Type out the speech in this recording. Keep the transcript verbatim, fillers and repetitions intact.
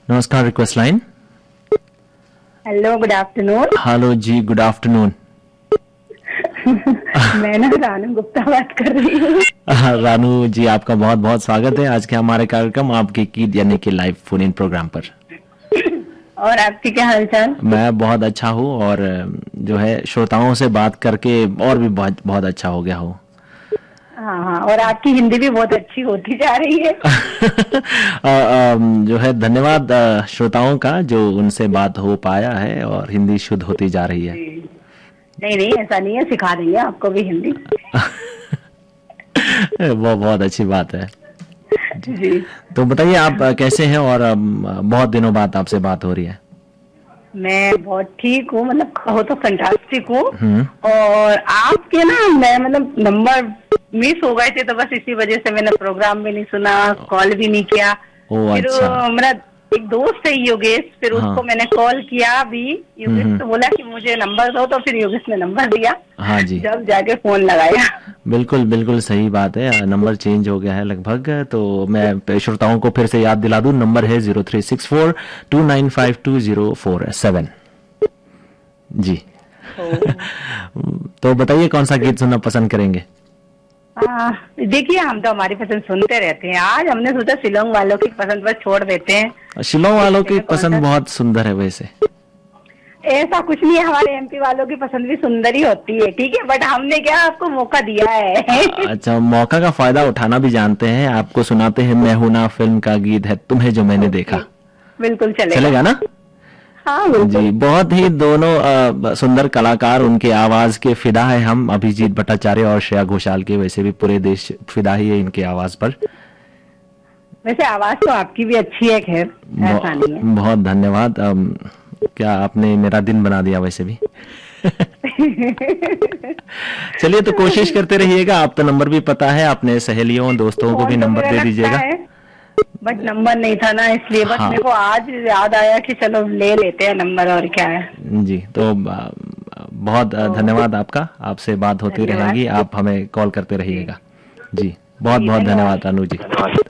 नमस्कार, request line. Hello, good afternoon. Hello जी, good afternoon. मैं ना रानू गुप्ता बात कर रही हूँ। रानू जी, आपका बहुत बहुत स्वागत है आज के हमारे कार्यक्रम आपके गीत यानी कि लाइव फोन इन प्रोग्राम पर। और आपके क्या हालचाल? मैं बहुत अच्छा हूँ और जो है श्रोताओं से बात करके और भी बहुत बहुत अच्छा हो गया हूँ। हाँ हाँ, और आपकी हिंदी भी बहुत अच्छी होती जा रही है। आ, आ, जो है धन्यवाद श्रोताओं का जो उनसे बात हो पाया है और हिंदी शुद्ध होती जा रही है। नहीं नहीं, ऐसा नहीं है, सिखा देंगे आपको भी हिंदी। वो बहुत अच्छी बात है जी। जी। तो बताइए आप कैसे हैं और बहुत दिनों बाद आपसे बात हो रही है। मैं बहुत ठीक हूँ, मतलब कहो तो फैंटास्टिक हूँ। हम्म। और आपके ना मैं मतलब नंबर मिस हो गए थे तो बस इसी वजह से मैंने प्रोग्राम भी नहीं सुना, कॉल भी नहीं किया। ओ फिर अच्छा। मेरा एक दोस्त है योगेश, फिर हाँ। उसको मैंने कॉल किया भी। योगेश हम्म। तो बोला कि मुझे नंबर दो, तो फिर योगेश ने नंबर दिया। हाँ जी, जब जाके फोन लगाया। बिल्कुल बिल्कुल सही बात है। नंबर चेंज हो गया है लगभग, तो मैं श्रोताओं को फिर से याद दिला दूं, नंबर है zero three six four to nine five to zero four seven जी। तो बताइए कौन सा गीत सुनना पसंद करेंगे? देखिए, हम तो हमारी पसंद सुनते रहते हैं, आज हमने सोचा शिलोंग वालों की पसंद पर छोड़ देते हैं। शिलोंग वालों की देखते हैं कौन पसंद सा। बहुत सुंदर है वैसे। ऐसा कुछ नहीं है, हमारे एमपी वालों की पसंद भी सुंदर ही होती है, ठीक है, बट हमने क्या आपको मौका दिया है। अच्छा, मौका का फायदा उठाना भी जानते हैं। आपको सुनाते हैं मैं हूं ना फिल्म का गीत है तुम्हें जो मैंने देखा। बिल्कुल चलेगा। चलेगा ना? हाँ बिल्कुल जी, बहुत ही दोनों आ, सुंदर कलाकार, उनके आवाज के फिदा है हम, अभिजीत भट्टाचार्य और श्रेया घोषाल के। वैसे भी पूरे देश फिदा ही है इनके आवाज पर। वैसे आवाज तो आपकी भी अच्छी है, खैर ऐसा नहीं है। बहुत धन्यवाद। अम, क्या आपने मेरा दिन बना दिया वैसे भी। चलिए, तो कोशिश करते रहिएगा। आप तो नंबर भी पता है, अपने सहेलियों दोस्तों को भी नंबर दे दीजिएगा। बट नंबर नहीं था ना, इसलिए बस हाँ। मेरे को आज याद आया कि चलो ले लेते हैं नंबर, और क्या है। जी, तो बहुत धन्यवाद आपका। आपसे बात होती रहेगी, आप हमें कॉल करते रहिएगा। जी, बहुत बहुत धन्यवाद रानू जी।